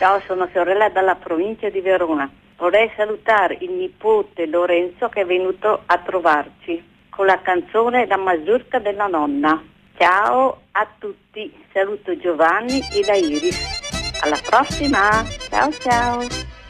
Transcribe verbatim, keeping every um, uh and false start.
Ciao, sono Fiorella dalla provincia di Verona. Vorrei salutare il nipote Lorenzo che è venuto a trovarci con la canzone La mazurka della nonna. Ciao a tutti, saluto Giovanni e la Iris. Alla prossima, ciao ciao.